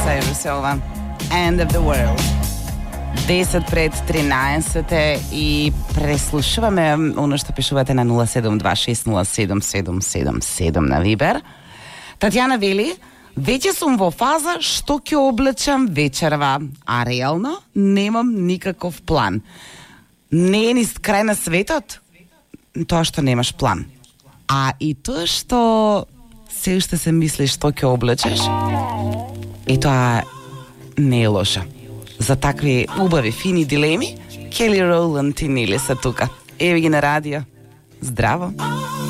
се весела. End of the world. 10 пред 13 и преслушуваме оно што пишувате на 072607777 на Вибер. Татјана вели: веќе сум во фаза што ќе облечам вечерва, а реално немам никаков план. Не е ни крај на светот тоа што немаш план. А и тоа што се уште се мислиш што ќе облечеш, и тоа не е лошо. За такви убави, фини дилеми, Келли Роланд и Нели са тука. Еви ги на радио. Здраво!